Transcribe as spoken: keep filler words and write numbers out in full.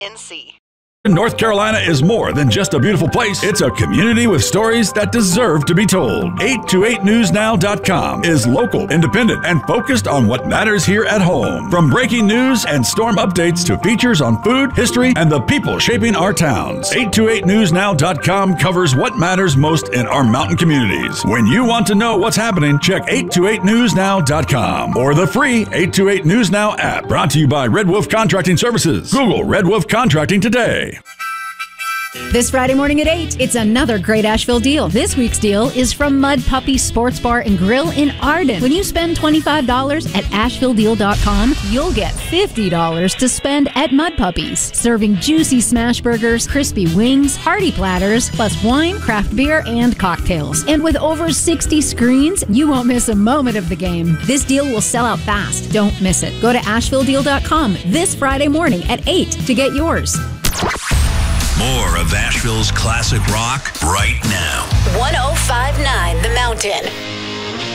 N C. North Carolina is more than just a beautiful place. It's a community with stories that deserve to be told. eight two eight news now dot com is local, independent, and focused on what matters here at home. From breaking news and storm updates to features on food, history, and the people shaping our towns. eight two eight news now dot com covers what matters most in our mountain communities. When you want to know what's happening, check eight two eight news now dot com or the free eight two eight News Now app. Brought to you by Red Wolf Contracting Services. Google Red Wolf Contracting today. This Friday morning at eight, it's another great Asheville deal. This week's deal is from Mud Puppy Sports Bar and Grill in Arden. When you spend twenty-five dollars at asheville deal dot com, you'll get fifty dollars to spend at Mud Puppies. Serving juicy smash burgers, crispy wings, hearty platters, plus wine, craft beer, and cocktails. And with over sixty screens, you won't miss a moment of the game. This deal will sell out fast. Don't miss it. Go to asheville deal dot com this Friday morning at eight to get yours. More of Asheville's classic rock right now. one oh five point nine The Mountain.